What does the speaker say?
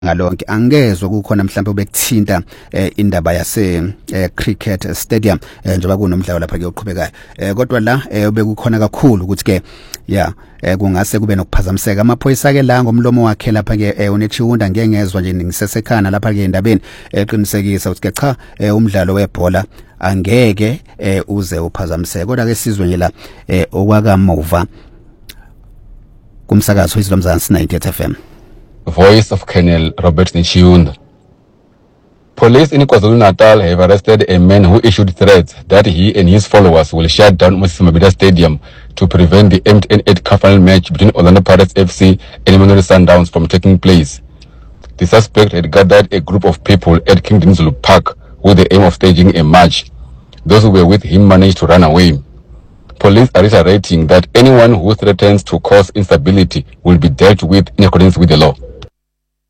ngalonke angezwe kukhona mhlawumbe bekuthinta indaba yase cricket stadium njengoba kunomdlalo lapha ke oqhubekayo kodwa la bekukhona kakhulu ukuthi ke kungase kube nokuphazamiseka amaphoyisa ke la ngomlomo wakhe lapha ke unechiwunda ngengezwe nje ngisesekhana lapha ke endabeni eqinisekisa ukuthi ke cha umdlalo webhola angeke uze uphazamiseke kodwa ke sizwe nje la okwakamuva kumsakazo wezomzansi 90 FM. Voice of Colonel Robert Nchiunda. Police in KwaZulu-Natal have arrested a man who issued threats that he and his followers will shut down Moses Mabhida Stadium to prevent the MTN8 Cup final match between Orlando Pirates FC and Mamelodi Sundowns from taking place. The suspect had gathered a group of people at Kingdom Zulu Park with the aim of staging a march. Those who were with him managed to run away. Police are reiterating that anyone who threatens to cause instability will be dealt with in accordance with the law.